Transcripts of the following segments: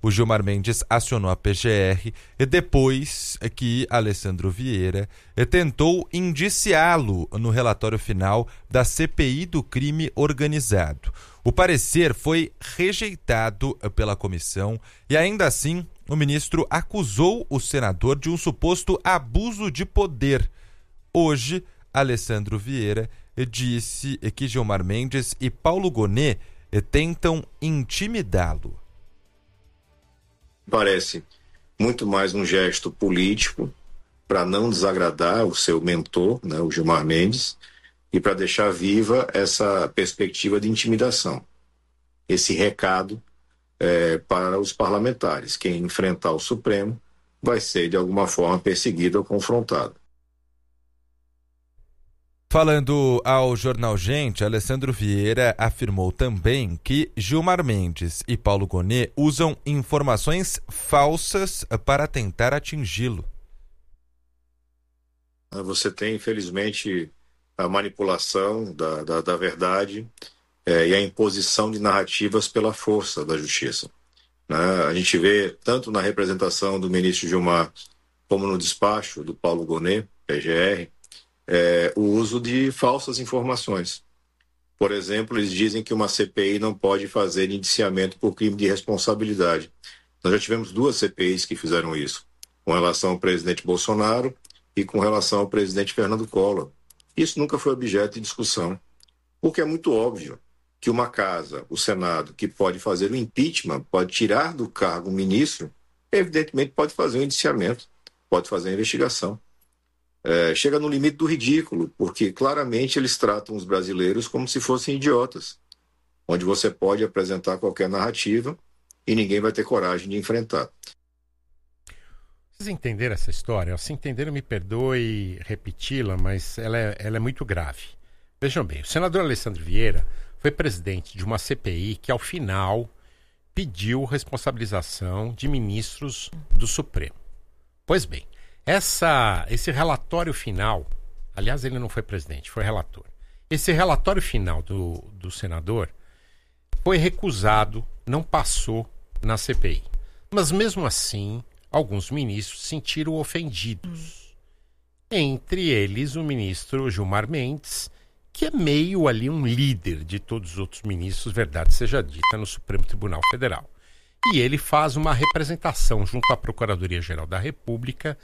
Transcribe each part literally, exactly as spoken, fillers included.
o Gilmar Mendes acionou a P G R depois que Alessandro Vieira tentou indiciá-lo no relatório final da C P I do crime organizado. O parecer foi rejeitado pela comissão e, ainda assim, o ministro acusou o senador de um suposto abuso de poder. Hoje, Alessandro Vieira disse que Gilmar Mendes e Paulo Gonet tentam intimidá-lo. Parece muito mais um gesto político para não desagradar o seu mentor, né, o Gilmar Mendes, e para deixar viva essa perspectiva de intimidação. Esse recado é, para os parlamentares. Quem enfrentar o Supremo vai ser, de alguma forma, perseguido ou confrontado. Falando ao Jornal Gente, Alessandro Vieira afirmou também que Gilmar Mendes e Paulo Gonet usam informações falsas para tentar atingi-lo. Você tem, infelizmente, a manipulação da, da, da verdade é, e a imposição de narrativas pela força da justiça. Né? A gente vê, tanto na representação do ministro Gilmar, como no despacho do Paulo Gonet, P G R, É, o uso de falsas informações. Por exemplo, eles dizem que uma C P I não pode fazer indiciamento por crime de responsabilidade. Nós já tivemos duas C P Is que fizeram isso, com relação ao presidente Bolsonaro e com relação ao presidente Fernando Collor. Isso nunca foi objeto de discussão, porque é muito óbvio que uma casa, o Senado, que pode fazer o impeachment, pode tirar do cargo o ministro, evidentemente pode fazer o indiciamento, pode fazer a investigação. É, chega no limite do ridículo, porque claramente eles tratam os brasileiros como se fossem idiotas, onde você pode apresentar qualquer narrativa e ninguém vai ter coragem de enfrentar. Vocês entenderam essa história? Se entenderam, me perdoe repeti-la, mas ela é, ela é muito grave. Vejam bem, o senador Alessandro Vieira foi presidente de uma C P I que, ao final, pediu responsabilização de ministros do Supremo. Pois bem, Essa, esse relatório final, aliás, ele não foi presidente, foi relator. Esse relatório final do, do senador foi recusado, não passou na C P I. Mas mesmo assim, alguns ministros se sentiram ofendidos. Entre eles, o ministro Gilmar Mendes, que é meio ali um líder de todos os outros ministros, verdade seja dita, no Supremo Tribunal Federal. E ele faz uma representação junto à Procuradoria-Geral da República,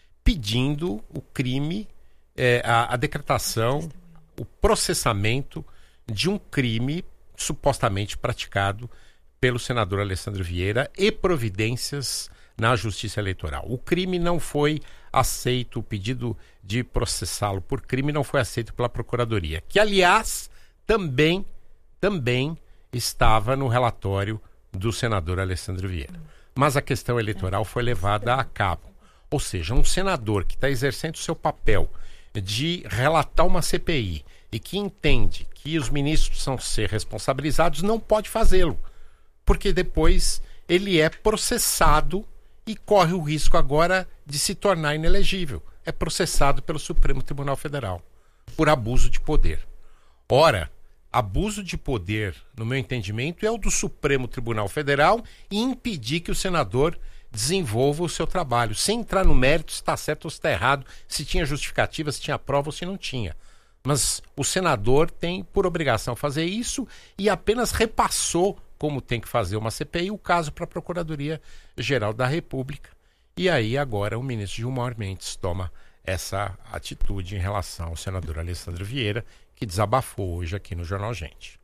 pedindo o crime, é, a, a decretação, o processamento de um crime supostamente praticado pelo senador Alessandro Vieira e providências na Justiça Eleitoral. O crime não foi aceito, o pedido de processá-lo por crime não foi aceito pela Procuradoria, que, aliás, também, também estava no relatório do senador Alessandro Vieira. Mas a questão eleitoral foi levada a cabo. Ou seja, um senador que está exercendo o seu papel de relatar uma C P I e que entende que os ministros precisam ser responsabilizados, não pode fazê-lo, porque depois ele é processado e corre o risco agora de se tornar inelegível. É processado pelo Supremo Tribunal Federal por abuso de poder. Ora, abuso de poder, no meu entendimento, é o do Supremo Tribunal Federal e impedir que o senador desenvolva o seu trabalho, sem entrar no mérito se está certo ou se está errado, se tinha justificativa, se tinha prova ou se não tinha. Mas o senador tem por obrigação fazer isso e apenas repassou como tem que fazer uma C P I o caso para a Procuradoria-Geral da República. E aí agora o ministro Gilmar Mendes toma essa atitude em relação ao senador Alessandro Vieira, que desabafou hoje aqui no Jornal Gente.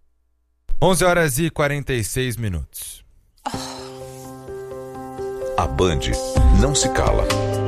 onze horas e quarenta e seis minutos. A Band não se cala.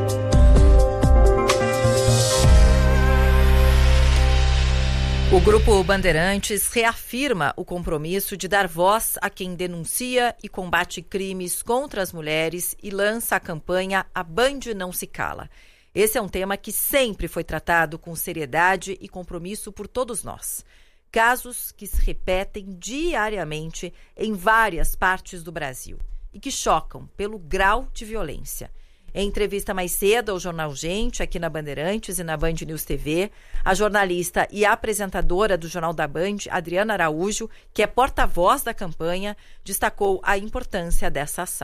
O Grupo Bandeirantes reafirma o compromisso de dar voz a quem denuncia e combate crimes contra as mulheres e lança a campanha A Band Não Se Cala. Esse é um tema que sempre foi tratado com seriedade e compromisso por todos nós. Casos que se repetem diariamente em várias partes do Brasil e que chocam pelo grau de violência. Em entrevista mais cedo ao Jornal Gente, aqui na Bandeirantes e na Band News T V, a jornalista e apresentadora do Jornal da Band, Adriana Araújo, que é porta-voz da campanha, destacou a importância dessa ação.